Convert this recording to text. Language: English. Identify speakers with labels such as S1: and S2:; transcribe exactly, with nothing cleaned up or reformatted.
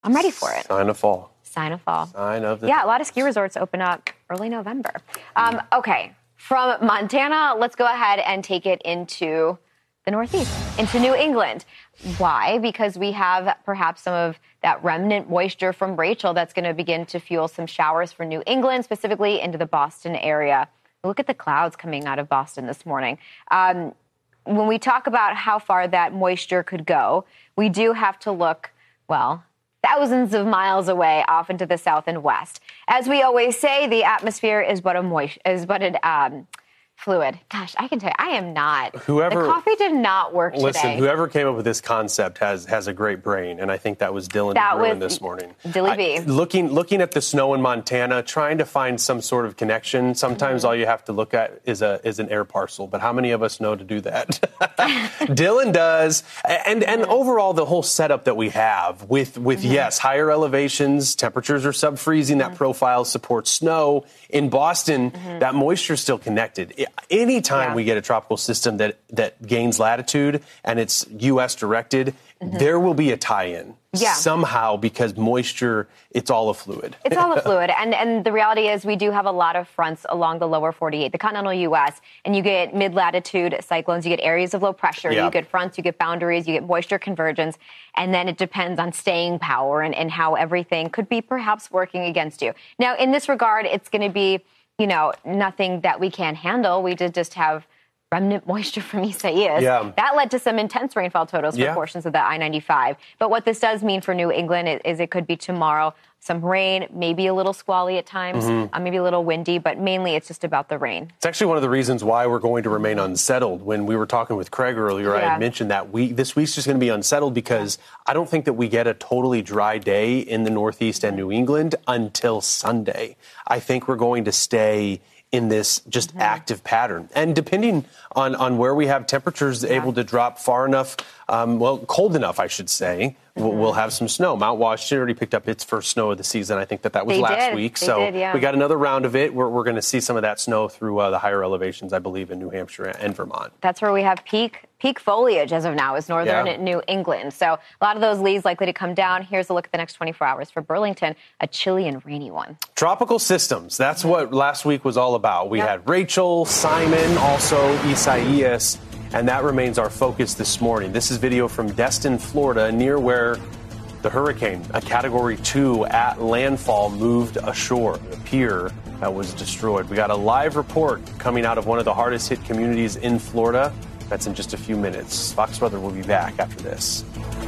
S1: I'm ready for it.
S2: Sign of fall.
S1: Sign of fall.
S2: Sign of the
S1: Yeah, a lot of ski resorts open up early November. Um, okay, from Montana, let's go ahead and take it into the Northeast, into New England. Why? Because we have perhaps some of that remnant moisture from Rachel that's going to begin to fuel some showers for New England, specifically into the Boston area. Look at the clouds coming out of Boston this morning. Um, when we talk about how far that moisture could go, we do have to look, well, thousands of miles away off into the south and west. As we always say, the atmosphere is but a moist, is but a um, fluid. Gosh, I can tell you, I am not.
S2: Whoever,
S1: the coffee did not work
S2: listen,
S1: today.
S2: whoever came up with this concept has has a great brain, and I think that was Dylan
S1: That
S2: Bruin
S1: was
S2: this morning.
S1: Dilly B.
S2: I, looking looking at the snow in Montana, trying to find some sort of connection. Sometimes mm-hmm. all you have to look at is a is an air parcel. But how many of us know to do that? Dylan does, and and mm-hmm. overall the whole setup that we have with with mm-hmm. yes higher elevations, temperatures are sub freezing. Mm-hmm. That profile supports snow in Boston. Mm-hmm. That moisture is still connected. Anytime yeah. we get a tropical system that, that gains latitude and it's U S directed, mm-hmm. there will be a tie-in yeah. somehow because moisture, it's all a fluid.
S1: It's all a fluid. And and the reality is we do have a lot of fronts along the lower forty-eight, the continental U S, and you get mid-latitude cyclones, you get areas of low pressure, yeah. you get fronts, you get boundaries, you get moisture convergence, and then it depends on staying power and, and how everything could be perhaps working against you. Now, in this regard, it's going to be you know, nothing that we can't handle. We did just have remnant moisture from Isaias. Yeah. That led to some intense rainfall totals for yeah. portions of the I ninety-five. But what this does mean for New England is, is it could be tomorrow, some rain, maybe a little squally at times, mm-hmm. uh, maybe a little windy, but mainly it's just about the rain.
S2: It's actually one of the reasons why we're going to remain unsettled. When we were talking with Craig earlier, yeah. I had mentioned that we this week's just going to be unsettled because yeah. I don't think that we get a totally dry day in the Northeast and New England until Sunday. I think we're going to stay in this just mm-hmm. active pattern. And depending on, on where we have temperatures yeah. able to drop far enough, um, well, cold enough, I should say, mm-hmm. we'll, we'll have some snow. Mount Washington already picked up its first snow of the season. I think that that was
S1: they
S2: last
S1: did.
S2: week.
S1: They
S2: so
S1: did, yeah.
S2: we got another round of it. We're, we're going to see some of that snow through uh, the higher elevations, I believe, in New Hampshire and Vermont.
S1: That's where we have peak peak foliage as of now is northern yeah. New England. So a lot of those leaves likely to come down. Here's a look at the next twenty-four hours for Burlington, a chilly and rainy one.
S2: Tropical systems. That's what last week was all about. We yep. had Rachel, Simon, also Isaias, and that remains our focus this morning. This is video from Destin, Florida, near where the hurricane, a Category two at landfall, moved ashore. The pier that was destroyed. We got a live report coming out of one of the hardest hit communities in Florida. That's in just a few minutes. Fox Weather will be back after this.